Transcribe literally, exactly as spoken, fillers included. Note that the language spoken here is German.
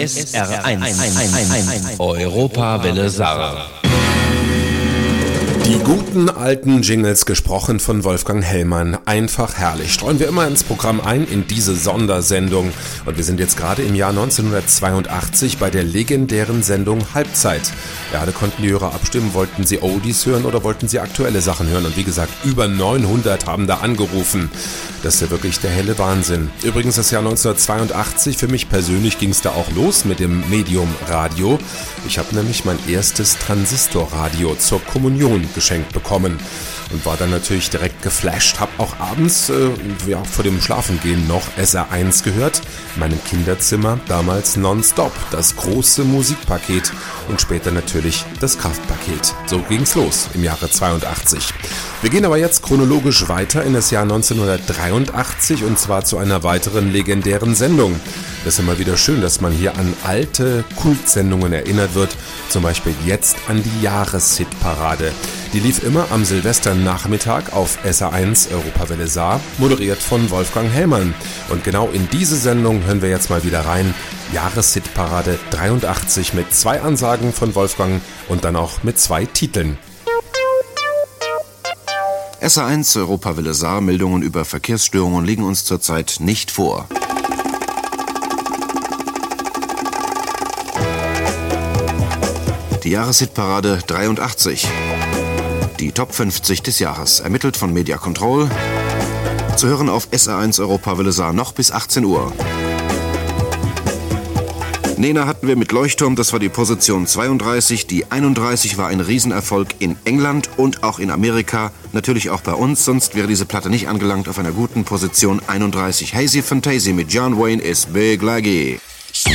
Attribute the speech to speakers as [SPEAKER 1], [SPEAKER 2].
[SPEAKER 1] S R eins Europawelle Saar.
[SPEAKER 2] Die guten alten Jingles, gesprochen von Wolfgang Hellmann. Einfach herrlich. Streuen wir immer ins Programm ein, in diese Sondersendung. Und wir sind jetzt gerade im Jahr neunzehnhundertzweiundachtzig bei der legendären Sendung Halbzeit. Ja, da konnten die Hörer abstimmen, wollten sie Oldies hören oder wollten sie aktuelle Sachen hören. Und wie gesagt, über neunhundert haben da angerufen. Das ist ja wirklich der helle Wahnsinn. Übrigens das Jahr neunzehnhundertzweiundachtzig, für mich persönlich ging es da auch los mit dem Medium Radio. Ich habe nämlich mein erstes Transistorradio zur Kommunion geschenkt bekommen und war dann natürlich direkt geflasht. Hab auch abends äh, ja, vor dem Schlafengehen noch S R eins gehört, in meinem Kinderzimmer, damals nonstop, das große Musikpaket und später natürlich das Kraftpaket. So ging's los im Jahre zweiundachtzig. Wir gehen aber jetzt chronologisch weiter in das Jahr neunzehnhundertdreiundachtzig und zwar zu einer weiteren legendären Sendung. Das ist immer wieder schön, dass man hier an alte Kultsendungen erinnert wird, zum Beispiel jetzt an die Jahreshitparade. Die lief immer am Silvesternachmittag auf S R eins Europawelle Saar, moderiert von Wolfgang Hellmann. Und genau in diese Sendung hören wir jetzt mal wieder rein. Jahreshitparade dreiundachtzig mit zwei Ansagen von Wolfgang und dann auch mit zwei Titeln.
[SPEAKER 3] S R eins Europawelle Saar, Meldungen über Verkehrsstörungen liegen uns zurzeit nicht vor. Die Jahreshitparade dreiundachtzig. Die Top fünfzig des Jahres, ermittelt von Media Control. Zu hören auf S R eins Europawelle Saar noch bis achtzehn Uhr. Nena hatten wir mit Leuchtturm, das war die Position zweiunddreißig. Die einunddreißig war ein Riesenerfolg in England und auch in Amerika. Natürlich auch bei uns, sonst wäre diese Platte nicht angelangt auf einer guten Position einunddreißig. Hazy Fantasy mit John Wayne ist Big Laggy.